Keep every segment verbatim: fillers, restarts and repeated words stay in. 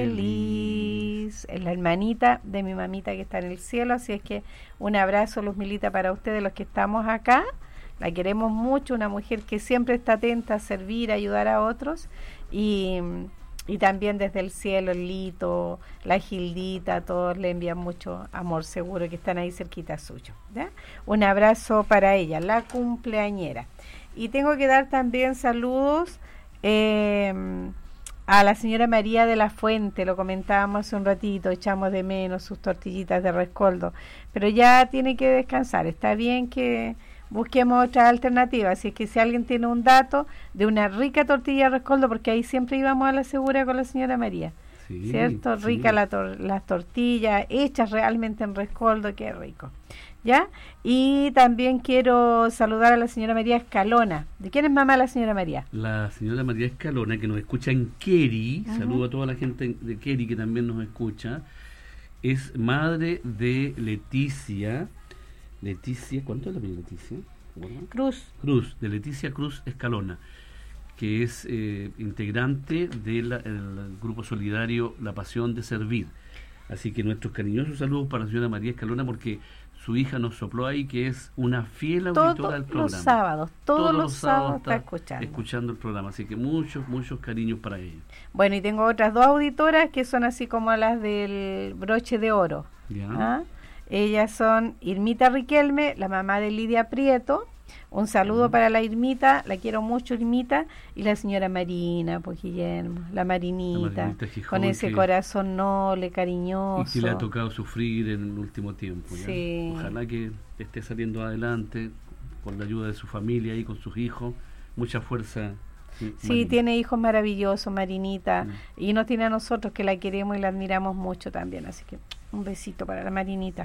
Feliz, es la hermanita de mi mamita que está en el cielo, así es que un abrazo, Luz Milita, para ustedes los que estamos acá. La queremos mucho, una mujer que siempre está atenta a servir, a ayudar a otros, y, y también desde el cielo, el Lito, la Gildita, todos le envían mucho amor, seguro que están ahí cerquita suyo, ¿ya? Un abrazo para ella, la cumpleañera. Y tengo que dar también saludos eh, a la señora María de la Fuente, lo comentábamos hace un ratito, echamos de menos sus tortillitas de rescoldo, pero ya tiene que descansar, está bien que busquemos otras alternativas, así es que si alguien tiene un dato de una rica tortilla de rescoldo, porque ahí siempre íbamos a la segura con la señora María, sí, ¿cierto? Sí. Rica la tor- las tortillas, hechas realmente en rescoldo, qué rico, ¿ya? Y también quiero saludar a la señora María Escalona. ¿De quién es mamá la señora María? La señora María Escalona, que nos escucha en Keri, uh-huh. Saludo a toda la gente de Keri que también nos escucha, es madre de Leticia, Leticia, ¿cuánto es la apellido Leticia? ¿Bueno? Cruz. Cruz, de Leticia Cruz Escalona, que es eh, integrante del grupo solidario La Pasión de Servir. Así que nuestros cariñosos saludos para la señora María Escalona, porque su hija nos sopló ahí que es una fiel auditora todos del programa. Los sábados, todos, todos los, los sábados, sábados está escuchando. escuchando el programa, así que muchos, muchos cariños para ella. Bueno, y tengo otras dos auditoras que son así como las del broche de oro. Ya. ¿Ah? Ellas son Irmita Riquelme, la mamá de Lidia Prieto. Un saludo uh-huh. para la Irmita, la quiero mucho, Irmita, y la señora Marina, pues Guillermo, la Marinita, la Marinita Gijón, con ese que, corazón noble, cariñoso. Y que le ha tocado sufrir en el último tiempo. ¿Ya? Sí. Ojalá que esté saliendo adelante con la ayuda de su familia y con sus hijos. Mucha fuerza. Sí, Marina. Tiene hijos maravillosos, Marinita, uh-huh. y nos tiene a nosotros que la queremos y la admiramos mucho también, así que un besito para la Marinita.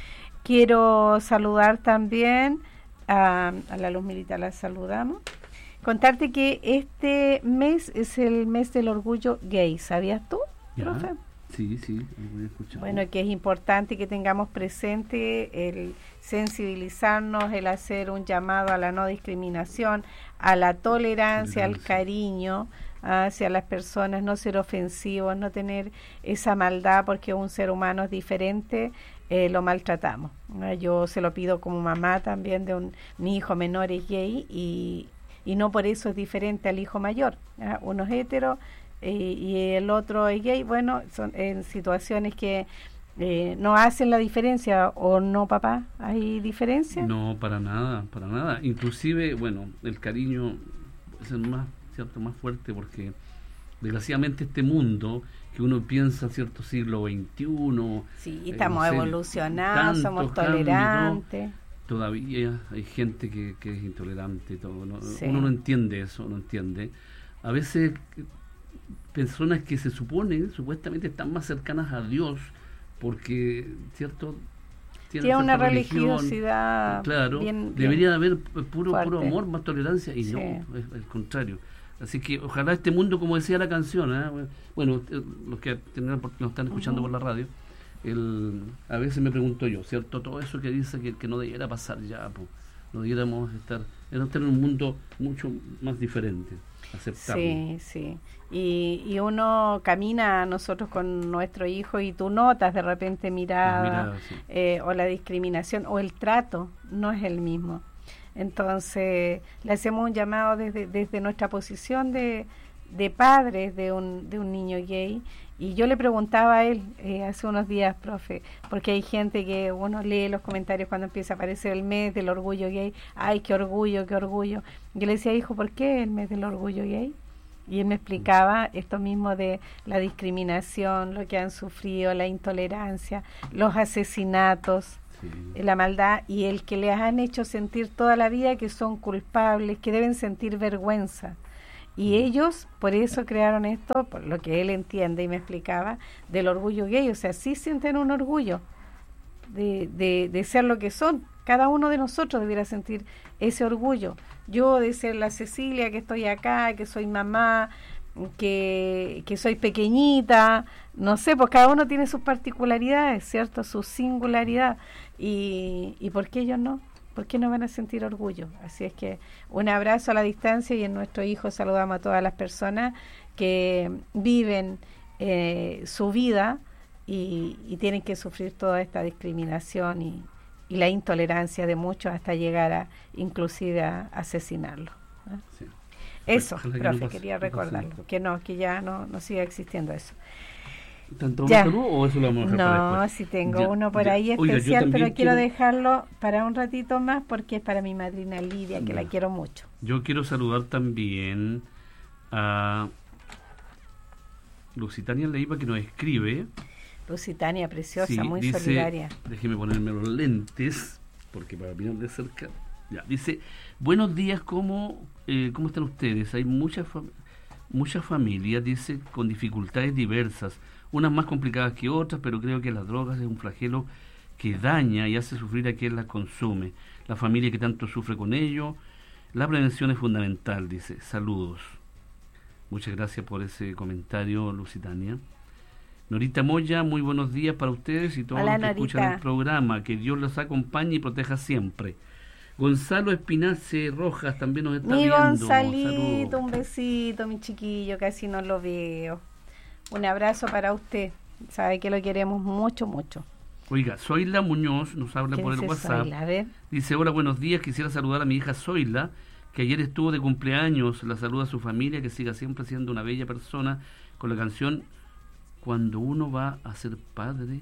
Quiero saludar también a, a la Luz Milita, la saludamos. Contarte que este mes es el mes del orgullo gay, ¿sabías tú, ya, profe? Sí, sí, lo voy a escuchar. Bueno, que es importante que tengamos presente el sensibilizarnos, el hacer un llamado a la no discriminación, a la tolerancia, al cariño hacia las personas, no ser ofensivos, no tener esa maldad porque un ser humano es diferente, eh, lo maltratamos. Yo se lo pido como mamá también de un mi hijo menor es gay y, y no por eso es diferente al hijo mayor. ¿Ah? Uno es hetero eh, y el otro es gay. Bueno, son en situaciones que eh, no hacen la diferencia, ¿o no, papá? ¿Hay diferencia? No, para nada, para nada. Inclusive, bueno, el cariño es el más, cierto, más fuerte porque desgraciadamente este mundo que uno piensa cierto siglo veintiuno, sí, estamos eh, no sé, evolucionados, somos tolerantes, todavía hay gente que, que es intolerante, todo, ¿no? Sí. Uno no entiende eso, no entiende. A veces personas que se suponen, supuestamente están más cercanas a Dios, porque, ¿cierto? Tiene una religiosidad, claro, bien, debería bien haber puro, puro amor, más tolerancia, y sí. No, es el contrario. Así que ojalá este mundo, como decía la canción, ¿eh? Bueno, los que nos están escuchando uh-huh. por la radio, el, a veces me pregunto yo, ¿cierto? Todo eso que dice que, que no debiera pasar ya, pues, no debiéramos estar, debemos tener un mundo mucho más diferente, aceptable. Sí, sí. Y, y uno camina nosotros con nuestro hijo y tú notas de repente mirada, mirada sí. eh, o la discriminación o el trato no es el mismo. Entonces le hacemos un llamado desde, desde nuestra posición de, de padres de un, de un niño gay. Y yo le preguntaba a él eh, hace unos días, profe, porque hay gente que uno lee los comentarios cuando empieza a aparecer el mes del orgullo gay. Ay, qué orgullo, qué orgullo. Yo le decía, hijo, ¿por qué el mes del orgullo gay? Y él me explicaba esto mismo de la discriminación, lo que han sufrido, la intolerancia, los asesinatos. Sí. La maldad y el que les han hecho sentir toda la vida que son culpables, que deben sentir vergüenza. Y sí. ellos, por eso crearon esto, por lo que él entiende y me explicaba, del orgullo gay. O sea, sí sienten un orgullo de, de, de ser lo que son. Cada uno de nosotros debiera sentir ese orgullo. Yo de ser la Cecilia, que estoy acá, que soy mamá, que, que soy pequeñita, no sé, pues cada uno tiene sus particularidades, ¿cierto? Su singularidad. Y, y ¿por qué ellos no? ¿Por qué no van a sentir orgullo? Así es que un abrazo a la distancia y en nuestro hijo saludamos a todas las personas que viven eh, su vida y, y tienen que sufrir toda esta discriminación y, y la intolerancia de muchos hasta llegar a inclusive a asesinarlo. ¿eh? Sí. Eso, pues, profe, no quería recordarlo, no que no, que ya no, no siga existiendo eso. ¿Tanto salud o eso lo vamos a dejar no, para después? Sí tengo ya, uno por ya. ahí Oiga, especial, pero quiero, quiero dejarlo para un ratito más porque es para mi madrina Lidia, que ya. la quiero mucho. Yo quiero saludar también a Lusitania Leiva, que nos escribe. Lusitania, preciosa, sí, muy dice, solidaria. Déjeme ponerme los lentes, porque para mirar de cerca. Ya, dice, buenos días, ¿cómo, eh, ¿cómo están ustedes? Hay muchas fa muchas familias, dice, con dificultades diversas, unas más complicadas que otras, pero creo que las drogas es un flagelo que daña y hace sufrir a quien las consume. La familia que tanto sufre con ello. La prevención es fundamental, dice. Saludos. Muchas gracias por ese comentario, Lusitania. Norita Moya, muy buenos días para ustedes y todos Hola, los que Norita. escuchan el programa. Que Dios los acompañe y proteja siempre. Gonzalo Espinace Rojas también nos está mi viendo. Gonzalito, Saludos. un besito, mi chiquillo, casi no lo veo. Un abrazo para usted. Sabe que lo queremos mucho, mucho. Oiga, Zoila Muñoz nos habla por el WhatsApp. Zoila? A ver. Dice, hola, buenos días, quisiera saludar a mi hija Zoila, que ayer estuvo de cumpleaños. La saluda a su familia, que siga siempre siendo una bella persona, con la canción Cuando uno va a ser padre.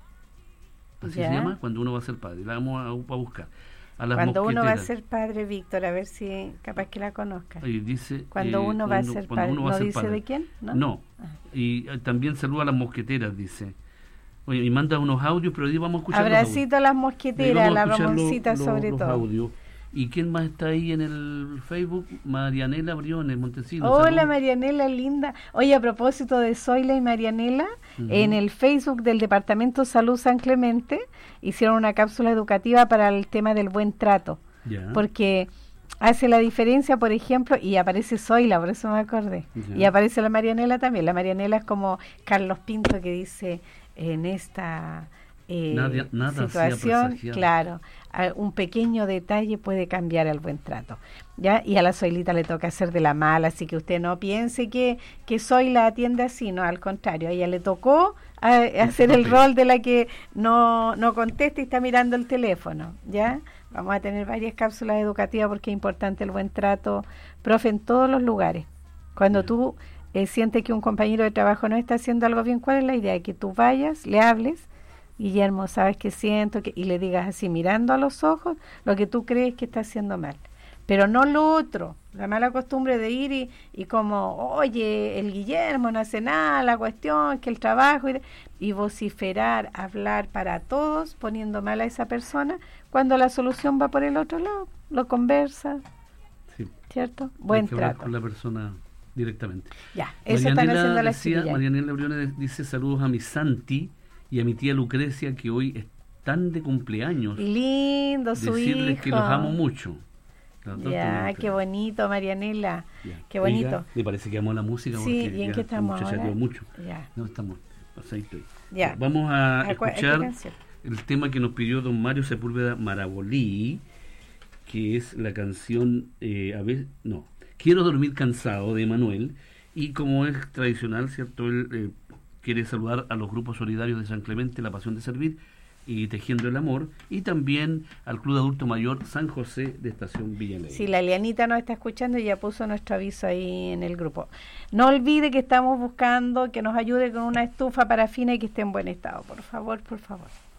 Así ¿Ya? se llama, Cuando uno va a ser padre. La vamos a, a buscar. A las Cuando uno va a mosqueteras. ser padre, Víctor, a ver si capaz que la conozca. Ahí dice, cuando eh, uno cuando, va a ser padre. ¿No dice padre. de quién? No. no. Ah. Y eh, también saluda a las mosqueteras, dice. Oye, y manda unos audios, pero hoy vamos a escuchar Abracito a las mosqueteras, a la Ramoncita lo, sobre los todo. Audios. ¿Y quién más está ahí en el Facebook? Marianela Briones, Montesinos. Hola, saludos. Marianela, linda. Oye, a propósito de Zoila y Marianela, uh-huh. en el Facebook del Departamento Salud San Clemente hicieron una cápsula educativa para el tema del buen trato. Ya. Porque hace la diferencia, por ejemplo, y aparece Zoila, por eso me acordé. Ya. Y aparece la Marianela también. La Marianela es como Carlos Pinto, que dice en esta eh, nada, nada situación, claro, un pequeño detalle puede cambiar el buen trato, ¿ya? Y a la Zoilita le toca hacer de la mala, así que usted no piense que, que Zoila atiende así, no, al contrario, a ella le tocó a, a hacer el rol de la que no, no contesta y está mirando el teléfono, ¿ya? Vamos a tener varias cápsulas educativas porque es importante el buen trato, profe, en todos los lugares. Cuando tú eh, sientes que un compañero de trabajo no está haciendo algo bien, ¿cuál es la idea? Que tú vayas, le hables, Guillermo, ¿sabes qué siento? Que, y le digas así, mirando a los ojos, lo que tú crees que está haciendo mal. Pero no lo otro, la mala costumbre de ir y, y como, oye, el Guillermo no hace nada, la cuestión, que el trabajo, y, y vociferar, hablar para todos, poniendo mal a esa persona, cuando la solución va por el otro lado, lo conversa, sí. ¿Cierto? Buen trato. Con la persona directamente. Ya, eso están haciendo las chiquillas. Marianela Briones dice, saludos a mi Santi y a mi tía Lucrecia, que hoy están de cumpleaños. Lindo, su hijo. Decirles que los amo mucho. Ya, qué bonito, Marianela. Ya. Qué bonito. Oiga, me parece que amo la música. Sí, ¿y en qué estamos ahora? Mucho. Ya. No, estamos pasadito ahí. Ya. Vamos a, a escuchar este el tema que nos pidió don Mario Sepúlveda Marabolí, que es la canción, eh, a ver, no, Quiero dormir cansado, de Manuel, y como es tradicional, ¿cierto? Él eh, quiere saludar a los grupos solidarios de San Clemente, La Pasión de Servir y Tejiendo el Amor, y también al Club de Adulto Mayor San José de Estación Villa Alegre. Sí, la Lianita nos está escuchando y ya puso nuestro aviso ahí en el grupo. No olvide que estamos buscando que nos ayude con una estufa parafina y que esté en buen estado, por favor, por favor.